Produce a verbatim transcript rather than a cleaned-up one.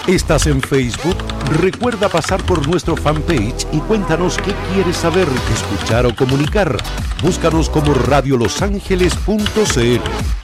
¿Estás en Facebook? Recuerda pasar por nuestro fanpage y cuéntanos qué quieres saber, escuchar o comunicar. Búscanos como radio los ángeles punto c l.